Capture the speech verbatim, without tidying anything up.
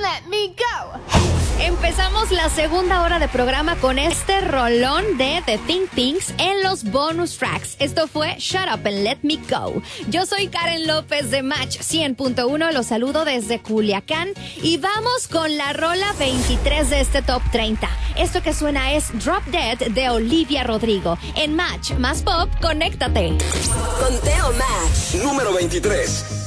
Let Me Go. Empezamos la segunda hora de programa con este rolón de The Think Things en los bonus tracks. Esto fue Shut Up and Let Me Go. Yo soy Karen López de Match cien punto uno. Los saludo desde Culiacán y vamos con la rola veintitrés de este Top treinta. Esto que suena es Drop Dead de Olivia Rodrigo. En Match más Pop, conéctate. Conteo Match. Número veintitrés.